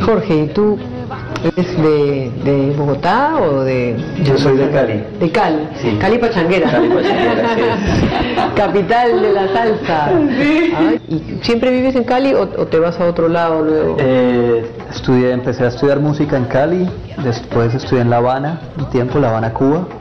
Jorge, ¿y tú eres de Bogotá o de...? Yo soy de Cali. De Cali, sí. Cali Pachanguera. Cali Pachanguera, sí es. Capital de la salsa. Sí. Ay, ¿y siempre vives en Cali o te vas a otro lado luego? Empecé a estudiar música en Cali, después estudié en La Habana, un tiempo, La Habana, Cuba.